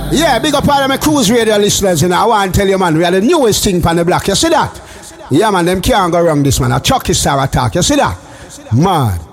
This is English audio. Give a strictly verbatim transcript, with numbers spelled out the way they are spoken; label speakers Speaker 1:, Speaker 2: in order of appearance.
Speaker 1: Yeah, big up all of my cruise radio listeners, you know. I want to tell you, man, we are the newest thing on the block. You see that? Yeah, man, them can't go wrong this, man. A Chucky Star attack. You see that? Man.